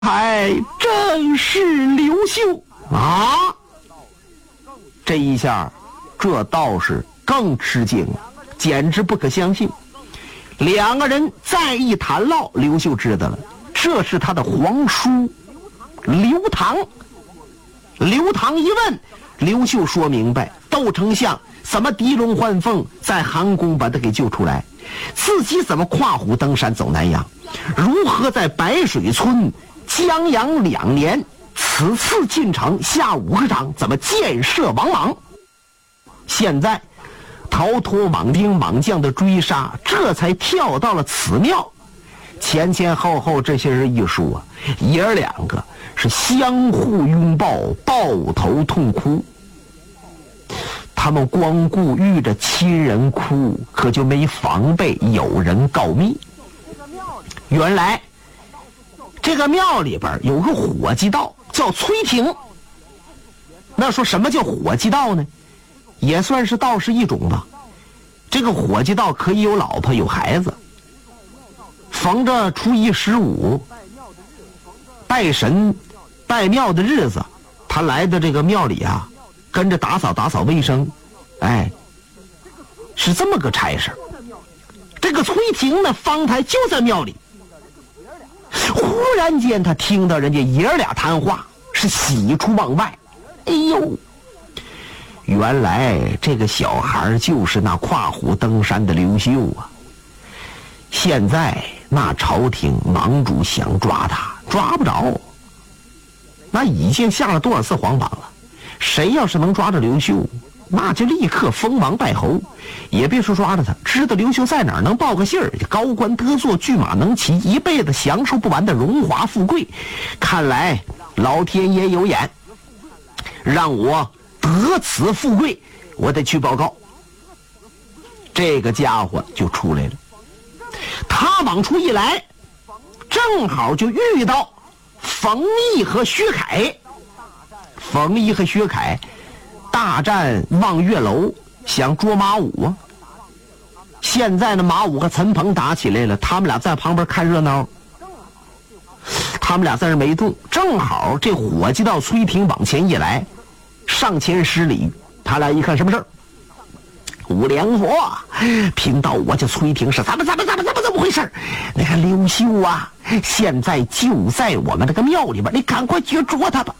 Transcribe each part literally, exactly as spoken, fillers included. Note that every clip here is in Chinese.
还正是刘秀啊！这一下，这道士更吃惊了，简直不可相信。两个人再一谈唠，刘秀知道了，这是他的皇叔刘唐。刘唐一问，刘秀说明白，窦丞相怎么提龙换凤，在韩宫把他给救出来，自己怎么跨虎登山走南阳，如何在白水村江阳两年，此次进城下五个掌，怎么箭射王莽。现在逃脱莽兵莽将的追杀，这才跳到了此庙。前前后后这些人一说啊，爷儿两个是相互拥抱，抱头痛哭。他们光顾遇着亲人哭，可就没防备有人告密。原来这个庙里边有个伙计道叫崔廷。那说什么叫伙计道呢？也算是道士一种吧。这个伙计道可以有老婆有孩子，逢着初一十五拜神拜庙的日子，他来的这个庙里啊，跟着打扫打扫卫生，哎，是这么个差事。这个崔廷呢，方才就在庙里，忽然间他听到人家爷儿俩谈话，是喜出望外。哎呦，原来这个小孩就是那跨虎登山的刘秀啊！现在那朝廷莽主想抓他，抓不着。那已经下了多少次皇榜了？谁要是能抓着刘秀，那就立刻封王拜侯。也别说抓着他，知道刘秀在哪儿，能报个信儿，高官得坐，骏马能骑，一辈子享受不完的荣华富贵。看来老天爷有眼，让我得此富贵，我得去报告。这个家伙就出来了。他往出一来，正好就遇到冯异和薛凯。冯异和薛凯大战望月楼，想捉马武啊。现在呢，马武和陈鹏打起来了，他们俩在旁边看热闹。他们俩在这没动，正好这伙计道崔廷往前一来，上前施礼。他俩一看什么事儿？五梁佛贫道我叫崔廷，是怎么怎么怎么怎么怎么回事？那个刘秀啊，现在就在我们这个庙里边，你赶快去捉他吧。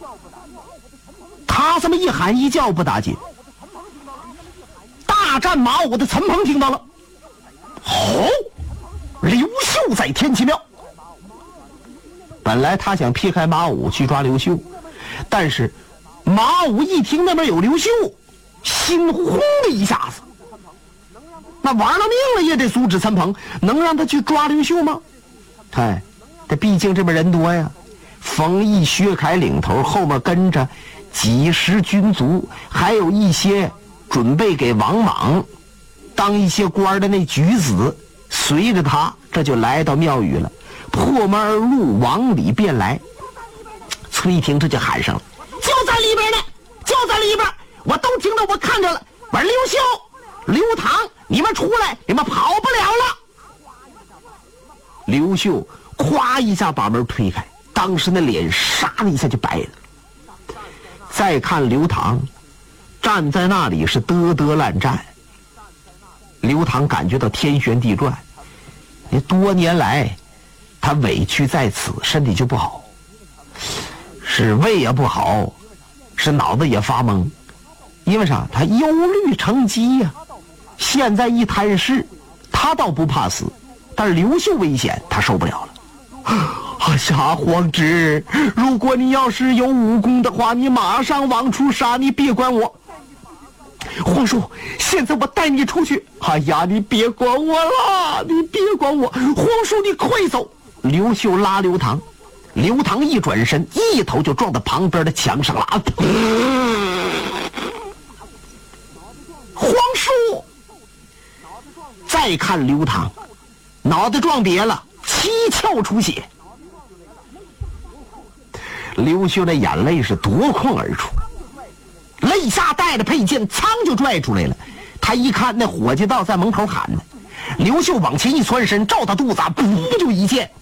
他这么一喊一叫不打紧，大战马武的陈鹏听到了，哦，刘秀在天齐庙。本来他想劈开马武去抓刘秀，但是马武一听那边有刘秀，心轰的一下子，那玩了命了也得阻止陈鹏，能让他去抓刘秀吗？哎，这毕竟这边人多呀，冯异、薛凯领头，后面跟着几十军卒，还有一些准备给王莽当一些官的那举子，随着他这就来到庙宇了，破门而入，往里便来。崔廷这就喊上了，就在里边呢，就在里边，我都听到，我看着了。我说刘秀、刘唐，你们出来，你们跑不了了。刘秀咵一下把门推开，当时那脸唰的一下就白了。再看刘唐站在那里是嘚嘚烂战，刘唐感觉到天旋地转。你多年来他委屈在此，身体就不好，是胃也不好，是脑子也发懵。因为啥？他忧虑成疾呀、啊。现在一摊事，他倒不怕死，但是刘秀危险，他受不了了。啊呀，皇侄，如果你要是有武功的话，你马上往出杀，你别管我。皇叔，现在我带你出去。哎呀，你别管我了，你别管我。皇叔，你快走。刘秀拉刘唐，刘唐一转身，一头就撞到旁边的墙上了。皇叔，再看刘唐，脑袋撞瘪了，七窍出血。刘秀的眼泪是夺眶而出，肋下带着佩剑，噌就拽出来了。他一看那伙计道在门口喊呢，刘秀往前一窜身，照他肚子，噗就一剑，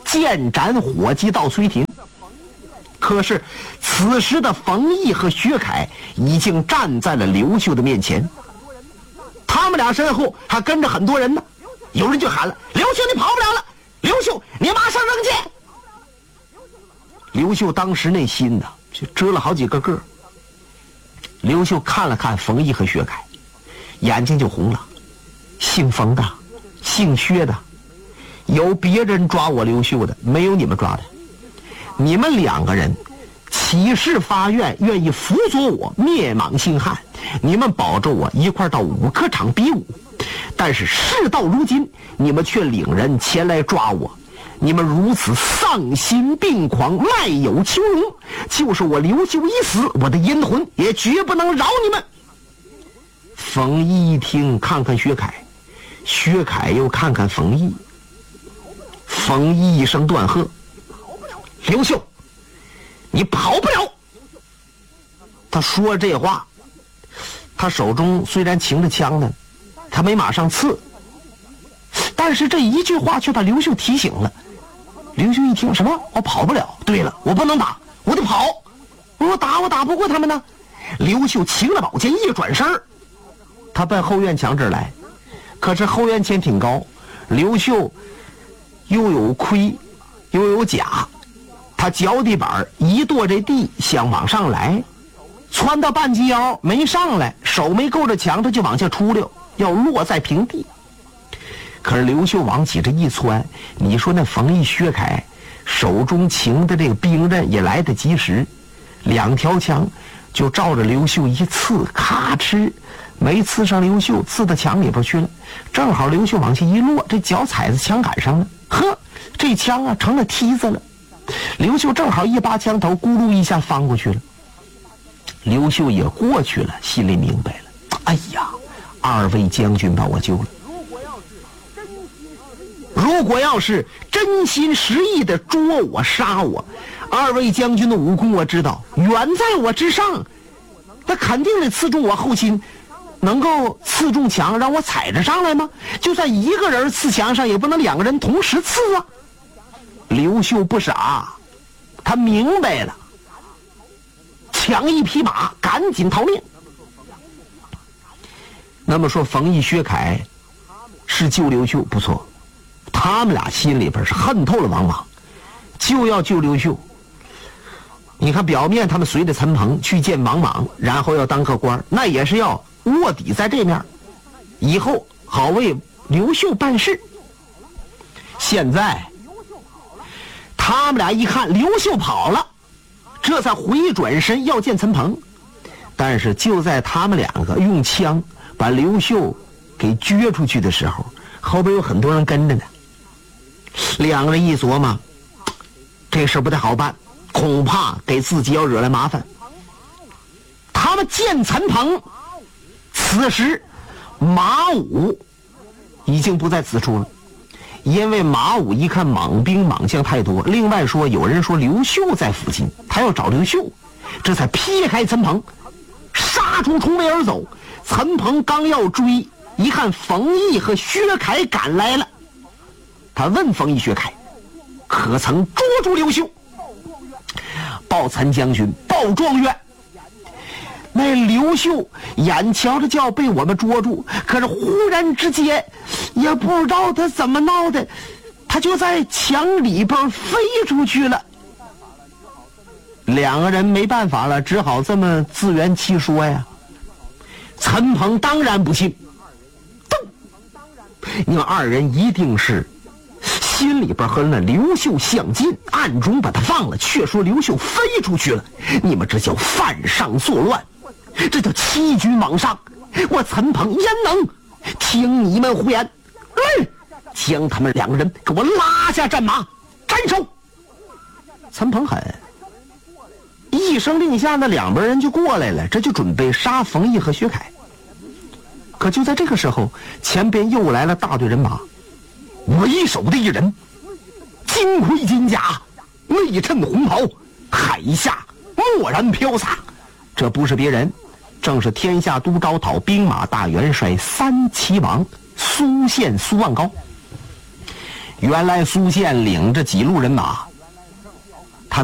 剑斩火急到崔亭。可是此时的冯异和薛凯已经站在了刘秀的面前，他们俩身后还跟着很多人呢。有人就喊了：“刘秀，你跑不了了！刘秀，你马上扔剑！”刘秀当时那心呢，就遮了好几个个。刘秀看了看冯异和薛凯，眼睛就红了。姓冯的，姓薛的，有别人抓我刘秀的，没有你们抓的。你们两个人起誓发愿，愿意辅佐我灭莽兴汉，你们保着我一块到武科场比武。但是事到如今，你们却领人前来抓我，你们如此丧心病狂，卖友求荣，就是我刘秀一死，我的阴魂也绝不能饶你们。冯异一听，看看薛凯，薛凯又看看冯异，冯异一声断喝：“刘秀，你跑不了！”他说这话，他手中虽然擎着枪呢，他没马上刺，但是这一句话却把刘秀提醒了。刘秀一听，什么？我跑不了？对了，我不能打，我得跑。我打我打不过他们呢。刘秀擎了宝剑，一转身，他奔后院墙这儿来。可是后院墙挺高，刘秀又有盔又有甲，他脚底板一跺这地，想往上来，窜到半截腰没上来，手没够着墙，他就往下出溜，要落在平地。可是刘秀往起这一窜，你说那冯异、薛凯手中擎的这个兵刃也来得及时，两条枪就照着刘秀一刺，咔哧没刺上刘秀，刺到墙里边去了。正好刘秀往下一落，这脚踩在枪杆上了，呵，这枪啊成了梯子了。刘秀正好一拔枪头，咕噜一下翻过去了。刘秀也过去了，心里明白了，哎呀，二位将军把我救了。如果要是真心实意的捉我杀我，二位将军的武功我知道远在我之上，那肯定得刺中我后心，能够刺中墙让我踩着上来吗？就算一个人刺墙上，也不能两个人同时刺啊。刘秀不傻，他明白了，抢一匹马赶紧逃命。那么说冯异、薛凯是救刘秀，不错，他们俩心里边是恨透了王莽，就要救刘秀。你看表面他们随着陈鹏去见王莽，然后要当个官，那也是要卧底在这面，以后好为刘秀办事。现在他们俩一看刘秀跑了，这才回转身要见陈鹏。但是就在他们两个用枪把刘秀给撅出去的时候，后边有很多人跟着呢。两个人一琢磨，这事不太好办，恐怕给自己要惹来麻烦。他们见陈鹏，此时马武已经不在此处了，因为马武一看莽兵莽将太多，另外说有人说刘秀在附近，他要找刘秀，这才劈开陈鹏，杀出重围而走。陈鹏刚要追，一看冯异和薛凯赶来了，他问冯异、薛凯可曾捉住刘秀？报陈将军，报状元。那刘秀眼瞧着就要被我们捉住，可是忽然之间也不知道他怎么闹的，他就在墙里边飞出去了。两个人没办法了，只好这么自圆其说呀。陈鹏当然不信，动，你们二人一定是心里边和那刘秀相近，暗中把他放了，却说刘秀飞出去了。你们这叫犯上作乱，这叫欺君罔上。我陈鹏焉能听你们胡言？嗯，将他们两个人给我拉下战马，斩首。陈鹏狠，一声令下，那两边人就过来了，这就准备杀冯异和薛凯。可就在这个时候，前边又来了大队人马，为首的一人，金盔金甲，内衬红袍，海下蓦然飘洒，这不是别人，正是天下都招讨兵马大元帅三齐王苏宪苏万高。 原来苏宪领着几路人马